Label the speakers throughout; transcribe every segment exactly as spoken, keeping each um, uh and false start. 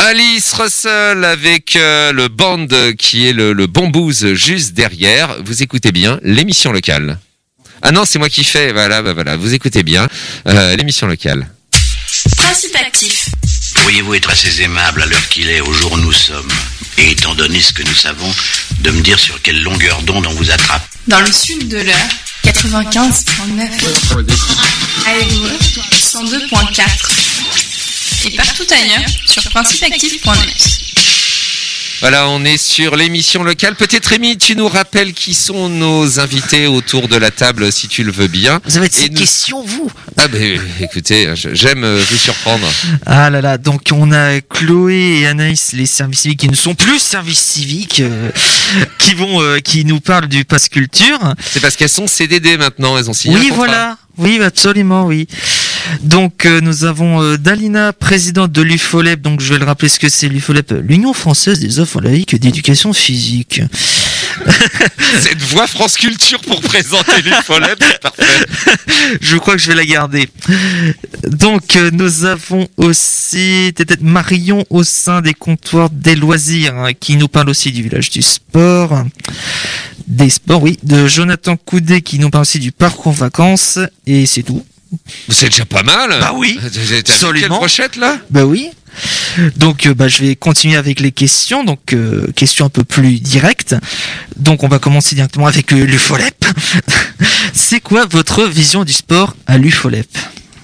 Speaker 1: Alice Russell avec euh, le band qui est le, le Bambouz juste derrière. Vous écoutez bien l'émission locale. Ah non, c'est moi qui fais. Voilà, bah voilà. Vous écoutez bien euh, l'émission locale.
Speaker 2: Principe actif.
Speaker 3: Pourriez-vous être assez aimable à l'heure qu'il est, au jour où nous sommes, et étant donné ce que nous savons, de me dire sur quelle longueur d'onde on vous attrape?
Speaker 2: Dans le sud de l'heure, quatre-vingt-quinze virgule neuf. À Évreux, cent deux virgule quatre. Et partout ailleurs, sur principe actif point net.
Speaker 1: Voilà, on est sur l'émission locale. Peut-être Rémi, tu nous rappelles qui sont nos invités autour de la table, si tu le veux bien.
Speaker 4: Vous avez cette
Speaker 1: nous...
Speaker 4: question, vous?
Speaker 1: Ah ben, écoutez, j'aime vous surprendre.
Speaker 4: Ah là là, donc on a Chloé et Anaïs, les services civiques qui ne sont plus services civiques, euh, qui vont, euh, qui nous parlent du Pass Culture.
Speaker 1: C'est parce qu'elles sont C D D maintenant, elles ont signé
Speaker 4: oui,
Speaker 1: un contrat.
Speaker 4: Voilà. Oui, absolument, oui. Donc, euh, nous avons euh, Dalina, présidente de l'U F O L E P. Donc, je vais le rappeler ce que c'est l'U F O L E P, l'Union française des offres laïques d'éducation physique.
Speaker 1: Cette voix France Culture pour présenter l'U F O L E P, c'est parfait.
Speaker 4: Je crois que je vais la garder. Donc, euh, nous avons aussi peut-être Marion au sein des comptoirs des loisirs, hein, qui nous parle aussi du village du sport. Des sports, oui. De Jonathan Coudet qui nous parle aussi du parcours vacances. Et c'est tout.
Speaker 1: C'est déjà pas mal.
Speaker 4: Bah oui.
Speaker 1: T'as vu quelle brochette là?
Speaker 4: Bah oui. Donc euh, bah, je vais continuer avec les questions. Donc euh, questions un peu plus directes. Donc on va commencer directement avec euh, l'U F O L E P. C'est quoi votre vision du sport à l'U F O L E P?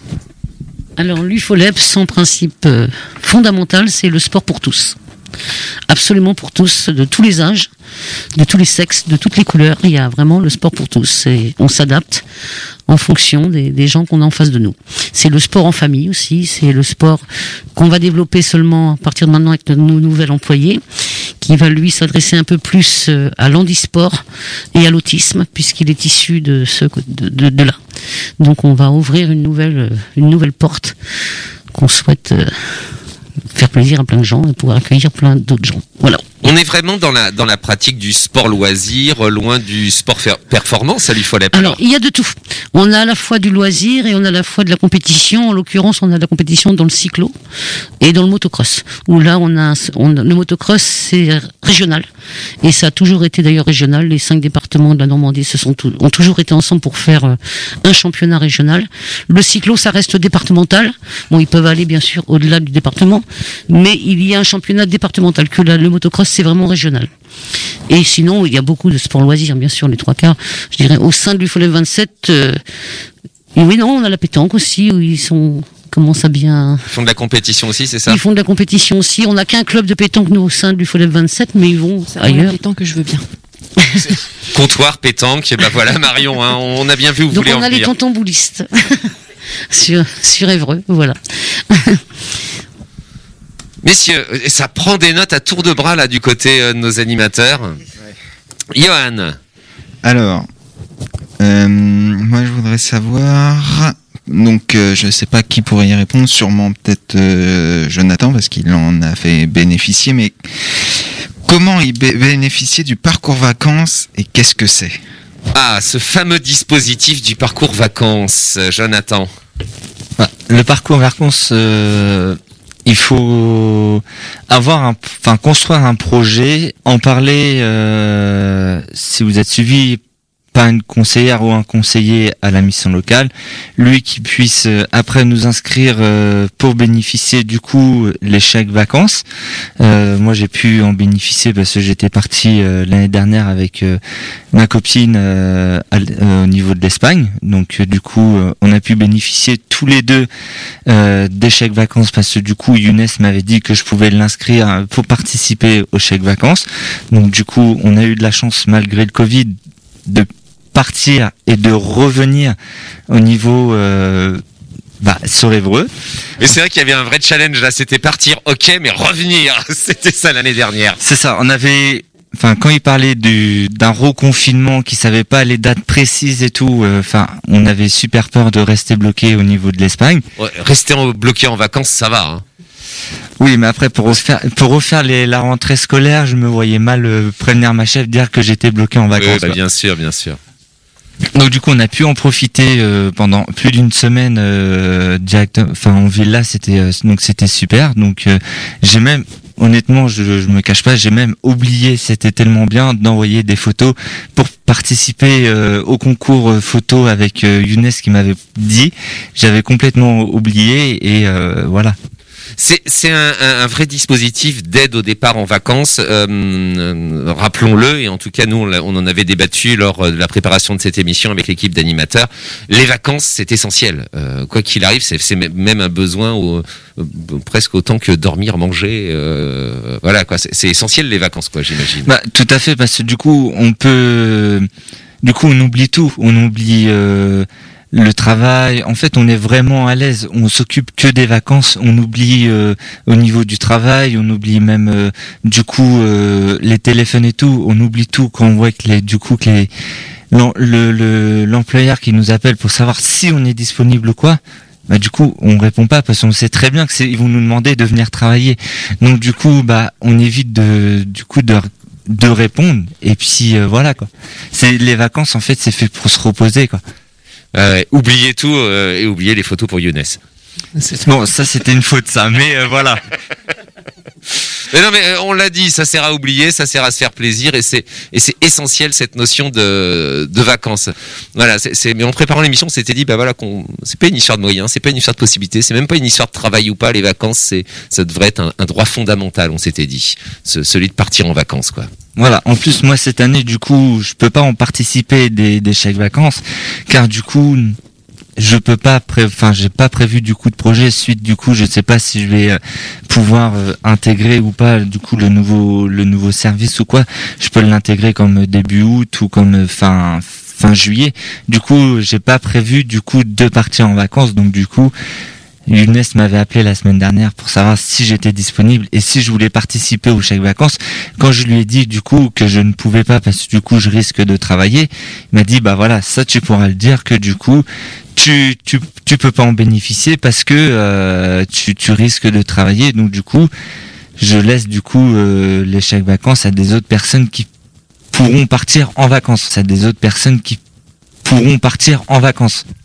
Speaker 5: Alors l'U F O L E P, son principe euh, fondamental, c'est le sport pour tous. Absolument pour tous, de tous les âges, de tous les sexes, de toutes les couleurs. Il y a vraiment le sport pour tous. Et on s'adapte en fonction des, des gens qu'on a en face de nous. C'est le sport en famille aussi. C'est le sport qu'on va développer seulement à partir de maintenant avec nos nouvel employé, qui va lui s'adresser un peu plus à l'handisport et à l'autisme, puisqu'il est issu de ce de, de, de là. Donc on va ouvrir une nouvelle une nouvelle porte qu'on souhaite faire plaisir à plein de gens et pouvoir accueillir plein d'autres gens. Voilà.
Speaker 1: On est vraiment dans la dans la pratique du sport loisir, loin du sport faire performance à l'U F O L E P.
Speaker 5: Alors, il y a de tout. On a à la fois du loisir et on a à la fois de la compétition. En l'occurrence, on a de la compétition dans le cyclo et dans le motocross. Où là, on a, on, le motocross, c'est régional. Et ça a toujours été d'ailleurs régional. Les cinq départements de la Normandie se sont tout, ont toujours été ensemble pour faire euh, un championnat régional. Le cyclo, ça reste départemental. Bon, ils peuvent aller bien sûr au-delà du département, mais il y a un championnat départemental. Que la, le motocross, c'est vraiment régional. Et sinon, il y a beaucoup de sports loisirs, bien sûr, les trois quarts, je dirais, au sein de l'U F O L E P vingt-sept. Euh, et oui, non, on a la pétanque aussi, où ils sont, commencent à bien...
Speaker 1: Ils font de la compétition aussi, c'est ça?
Speaker 5: Ils font de la compétition aussi. On n'a qu'un club de pétanque, nous, au sein de l'U F O L E P vingt-sept, mais ils vont
Speaker 6: c'est
Speaker 5: ailleurs.
Speaker 6: La pétanque que je veux bien.
Speaker 1: Comptoir, pétanque, et ben voilà, Marion, hein, on a bien vu où vous
Speaker 5: Donc
Speaker 1: voulez en
Speaker 5: on a
Speaker 1: venir.
Speaker 5: les tontons boulistes. sur, sur Évreux, voilà.
Speaker 1: Messieurs, ça prend des notes à tour de bras là du côté euh, de nos animateurs. Ouais. Johan.
Speaker 7: Alors, euh, moi je voudrais savoir, donc euh, je ne sais pas qui pourrait y répondre, sûrement peut-être euh, Jonathan parce qu'il en a fait bénéficier, mais comment il bé- bénéficier du parcours vacances et qu'est-ce que c'est?
Speaker 1: Ah, ce fameux dispositif du parcours vacances, Jonathan.
Speaker 8: Ah, le parcours vacances... Euh... Il faut avoir un, enfin construire un projet, en parler. Euh, si vous êtes suivi par une conseillère ou un conseiller à la mission locale, lui qui puisse euh, après nous inscrire euh, pour bénéficier du coup les chèques vacances. Euh, moi j'ai pu en bénéficier parce que j'étais parti euh, l'année dernière avec euh, ma copine euh, à, euh, au niveau de l'Espagne. Donc euh, du coup euh, on a pu bénéficier tous les deux euh, des chèques vacances parce que du coup Younes m'avait dit que je pouvais l'inscrire pour participer aux chèques vacances. Donc du coup on a eu de la chance malgré le Covid de partir et de revenir au niveau euh, bah, sur Évreux.
Speaker 1: Mais c'est vrai qu'il y avait un vrai challenge là, c'était partir, ok, mais revenir, c'était ça l'année dernière.
Speaker 8: C'est ça, on avait, enfin quand il parlait du d'un reconfinement, qui savait pas les dates précises et tout, enfin euh, on avait super peur de rester bloqué au niveau de l'Espagne.
Speaker 1: Ouais, rester en, bloqué en vacances, ça va. Hein.
Speaker 8: Oui, mais après pour refaire pour refaire les, la rentrée scolaire, je me voyais mal euh, prévenir ma chef dire que j'étais bloqué en vacances.
Speaker 1: Oui, bah, bien sûr, bien sûr.
Speaker 8: Donc du coup, on a pu en profiter euh, pendant plus d'une semaine euh, direct. Enfin, en villa, c'était euh, donc c'était super. Donc euh, j'ai même honnêtement, je, je me cache pas, j'ai même oublié, c'était tellement bien d'envoyer des photos pour participer euh, au concours photo avec euh, Younes qui m'avait dit. J'avais complètement oublié et euh, voilà.
Speaker 1: C'est, c'est un, un, un vrai dispositif d'aide au départ en vacances, euh, euh, rappelons-le, et en tout cas nous on, on en avait débattu lors de la préparation de cette émission avec l'équipe d'animateurs. Les vacances c'est essentiel, euh, quoi qu'il arrive, c'est, c'est même un besoin au, euh, presque autant que dormir, manger, euh, voilà quoi, c'est, c'est essentiel les vacances quoi, j'imagine.
Speaker 8: Bah tout à fait, parce que du coup on peut, du coup on oublie tout, on oublie... Euh... le travail, en fait, on est vraiment à l'aise. On s'occupe que des vacances. On oublie euh, au niveau du travail, on oublie même euh, du coup euh, les téléphones et tout. On oublie tout quand on voit que les, du coup que les l'em, le, le l'employeur qui nous appelle pour savoir si on est disponible ou quoi. Bah du coup on répond pas parce qu'on sait très bien que c'est ils vont nous demander de venir travailler. Donc du coup bah on évite de du coup de de répondre et puis euh, voilà quoi. C'est les vacances en fait c'est fait pour se reposer quoi.
Speaker 1: Euh, oubliez tout euh, et oubliez les photos pour Younes.
Speaker 8: Bon, ça c'était une faute, ça, mais euh, voilà.
Speaker 1: Mais non, mais on l'a dit, ça sert à oublier, ça sert à se faire plaisir, et c'est et c'est essentiel cette notion de de vacances. Voilà, c'est, c'est mais en préparant l'émission, on s'était dit bah voilà qu'on c'est pas une histoire de moyens, c'est pas une histoire de possibilités, c'est même pas une histoire de travail ou pas. Les vacances, c'est ça devrait être un, un droit fondamental, on s'était dit, ce, celui de partir en vacances quoi.
Speaker 8: Voilà. En plus, moi cette année, du coup, je peux pas en participer des des chèques vacances, car du coup. Je peux pas, pré... enfin, j'ai pas prévu du coup de projet suite. Du coup, je sais pas si je vais euh, pouvoir euh, intégrer ou pas du coup le nouveau le nouveau service ou quoi. Je peux l'intégrer comme début août ou comme fin fin juillet. Du coup, j'ai pas prévu du coup de partir en vacances. Donc du coup, Younes m'avait appelé la semaine dernière pour savoir si j'étais disponible et si je voulais participer au chèque vacances. Quand je lui ai dit du coup que je ne pouvais pas parce que du coup je risque de travailler, il m'a dit bah voilà, ça tu pourras le dire que du coup tu tu tu peux pas en bénéficier parce que euh, tu tu risques de travailler. Donc du coup, je laisse du coup euh, les chèques vacances à des autres personnes qui pourront partir en vacances, à des autres personnes qui pourront partir en vacances.